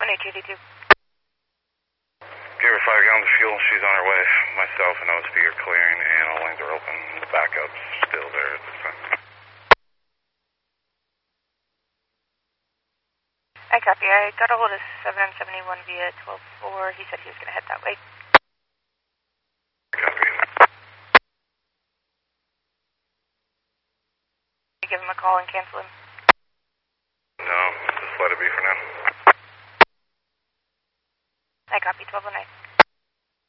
1882. Give her 5 gallons of fuel. She's on her way. Myself and OSP are clearing, and all lanes are open. The backup's still there at this time. I copy. I got a hold of 771 via 12-4. He said he was going to head that way. Copy. Give him a call and cancel him. No, just let it be for now. I copy. 1209.